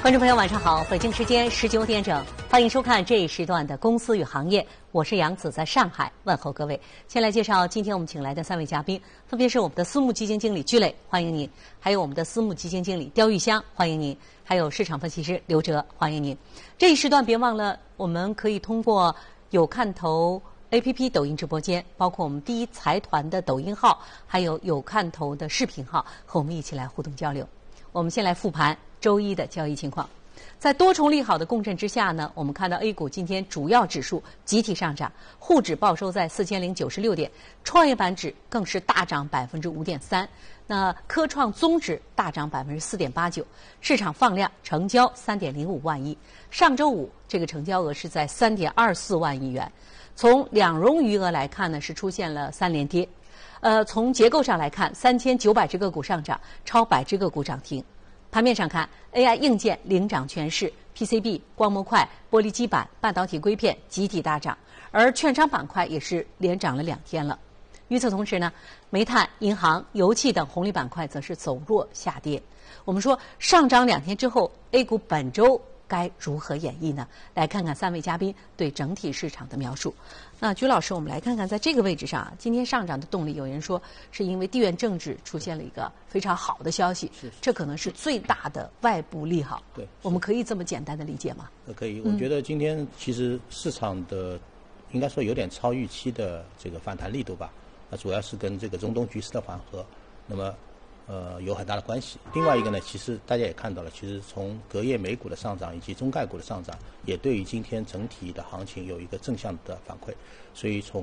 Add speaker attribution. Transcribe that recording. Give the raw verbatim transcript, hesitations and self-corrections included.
Speaker 1: 观众朋友，晚上好！北京时间十九点整，欢迎收看这一时段的《公司与行业》，我是杨子，在上海问候各位。先来介绍今天我们请来的三位嘉宾，分别是我们的私募基金经理居磊，欢迎您；还有我们的私募基金经理刁玉香，欢迎您；还有市场分析师刘哲，欢迎您。这一时段别忘了，我们可以通过有看头 A P P 抖音直播间，包括我们第一财团的抖音号，还有有看头的视频号，和我们一起来互动交流。我们先来复盘周一的交易情况。在多重利好的共振之下呢，我们看到 A 股今天主要指数集体上涨，沪指报收在四千零九十六点，创业板指更是大涨百分之五点三，那科创综指大涨百分之四点八九，市场放量成交三点零五万亿，上周五这个成交额是在三点二四万亿元。从两融余额来看呢，是出现了三连跌。呃，从结构上来看，三千九百只个股上涨，超百只个股涨停。盘面上看 ，A I 硬件领涨全市 ，P C B、光模块、玻璃基板、半导体硅片集体大涨，而券商板块也是连涨了两天了。与此同时呢，煤炭、银行、油气等红利板块则是走弱下跌。我们说上涨两天之后 ，A 股本周该如何演绎呢？来看看三位嘉宾对整体市场的描述。那居老师，我们来看看在这个位置上啊，今天上涨的动力，有人说是因为地缘政治出现了一个非常好的消息，
Speaker 2: 是是
Speaker 1: 这可能是最大的外部利好。
Speaker 2: 对，
Speaker 1: 我们可以这么简单的理解吗？
Speaker 2: 可以。我觉得今天其实市场的、嗯、应该说有点超预期的这个反弹力度吧，那主要是跟这个中东局势的缓和，那么呃有很大的关系。另外一个呢，其实大家也看到了，其实从隔夜美股的上涨以及中概股的上涨，也对于今天整体的行情有一个正向的反馈。所以从